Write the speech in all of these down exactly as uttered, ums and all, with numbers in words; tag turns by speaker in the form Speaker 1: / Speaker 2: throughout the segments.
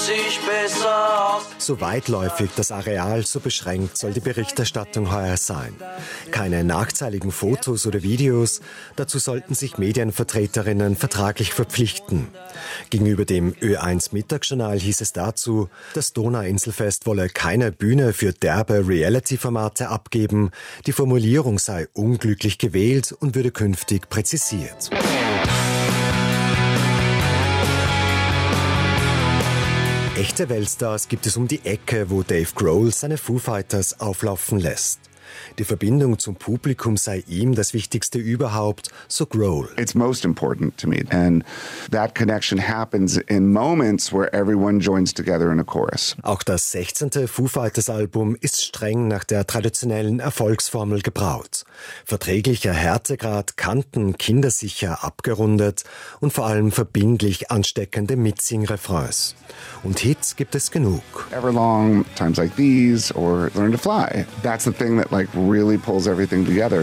Speaker 1: sich besser aus.
Speaker 2: So weitläufig das Areal, so beschränkt soll die Berichterstattung heuer sein. Keine nachteiligen Fotos oder Videos, dazu sollten sich Medienvertreterinnen vertraglich verpflichten. Gegenüber dem Ö eins Mittagsjournal hieß es dazu, das Donauinselfest wolle keine Bühne für derbe Reality-Formate abgeben, die Formulierung sei unglücklich gewählt und würde künftig präzisiert. Echte Weltstars gibt es um die Ecke, wo Dave Grohl seine Foo Fighters auflaufen lässt. Die Verbindung zum Publikum sei ihm das Wichtigste überhaupt, so Grohl.
Speaker 3: It's most important to me, and that connection happens in moments where everyone joins together in a chorus.
Speaker 2: Auch das sechzehnte Foo Fighters Album ist streng nach der traditionellen Erfolgsformel gebraut. Verträglicher Härtegrad, Kanten kindersicher abgerundet und vor allem verbindlich ansteckende Mitsing-Refrains. Und Hits gibt es genug.
Speaker 3: Everlong, Times Like These or Learn to Fly. That's the thing that like really pulls everything together.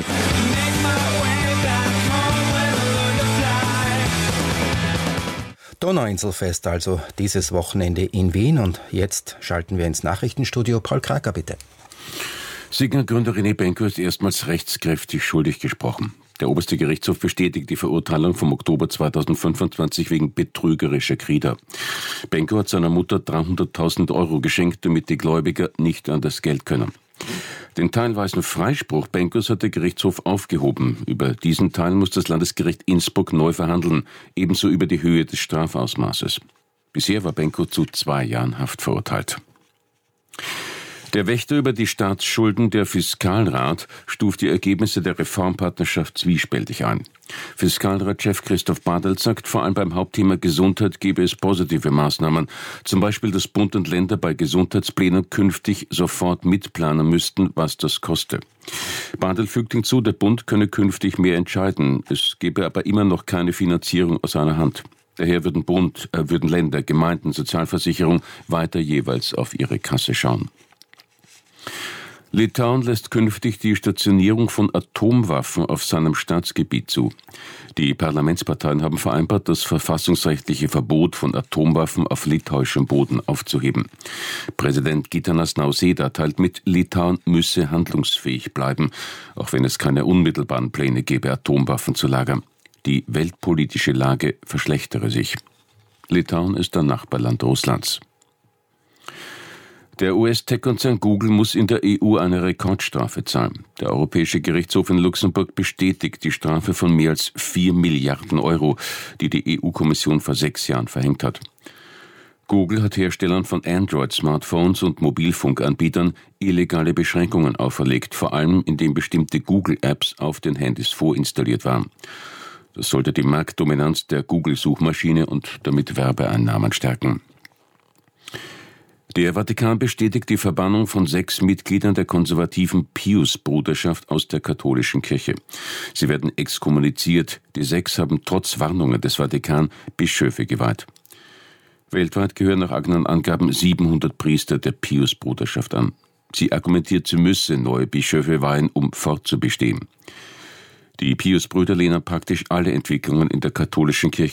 Speaker 4: Donauinselfest also dieses Wochenende in Wien und jetzt schalten wir ins Nachrichtenstudio. Paul Kraker, bitte.
Speaker 5: Signa-Gründer René Benko ist erstmals rechtskräftig schuldig gesprochen. Der oberste Gerichtshof bestätigt die Verurteilung vom Oktober zweitausendfünfundzwanzig wegen betrügerischer Krieger. Benko hat seiner Mutter dreihunderttausend Euro geschenkt, damit die Gläubiger nicht an das Geld können. Den teilweisen Freispruch Benkos hat der Gerichtshof aufgehoben. Über diesen Teil muss das Landesgericht Innsbruck neu verhandeln, ebenso über die Höhe des Strafausmaßes. Bisher war Benko zu zwei Jahren Haft verurteilt. Der Wächter über die Staatsschulden, der Fiskalrat, stuft die Ergebnisse der Reformpartnerschaft zwiespältig ein. Fiskalratchef Christoph Bartelt sagt, vor allem beim Hauptthema Gesundheit gebe es positive Maßnahmen. Zum Beispiel, dass Bund und Länder bei Gesundheitsplänen künftig sofort mitplanen müssten, was das koste. Bartelt fügt hinzu, der Bund könne künftig mehr entscheiden. Es gebe aber immer noch keine Finanzierung aus einer Hand. Daher würden Bund, äh, würden Länder, Gemeinden, Sozialversicherung weiter jeweils auf ihre Kasse schauen. Litauen lässt künftig die Stationierung von Atomwaffen auf seinem Staatsgebiet zu. Die Parlamentsparteien haben vereinbart, das verfassungsrechtliche Verbot von Atomwaffen auf litauischem Boden aufzuheben. Präsident Gitanas Nausėda teilt mit, Litauen müsse handlungsfähig bleiben, auch wenn es keine unmittelbaren Pläne gäbe, Atomwaffen zu lagern. Die weltpolitische Lage verschlechtere sich. Litauen ist ein Nachbarland Russlands. Der U S-Tech-Konzern Google muss in der E U eine Rekordstrafe zahlen. Der Europäische Gerichtshof in Luxemburg bestätigt die Strafe von mehr als vier Milliarden Euro, die die E U-Kommission vor sechs Jahren verhängt hat. Google hat Herstellern von Android-Smartphones und Mobilfunkanbietern illegale Beschränkungen auferlegt, vor allem indem bestimmte Google-Apps auf den Handys vorinstalliert waren. Das sollte die Marktdominanz der Google-Suchmaschine und damit Werbeeinnahmen stärken. Der Vatikan bestätigt die Verbannung von sechs Mitgliedern der konservativen Pius-Bruderschaft aus der katholischen Kirche. Sie werden exkommuniziert. Die sechs haben trotz Warnungen des Vatikan Bischöfe geweiht. Weltweit gehören nach eigenen Angaben siebenhundert Priester der Pius-Bruderschaft an. Sie argumentiert, sie müsse neue Bischöfe weihen, um fortzubestehen. Die Pius-Brüder lehnen praktisch alle Entwicklungen in der katholischen Kirche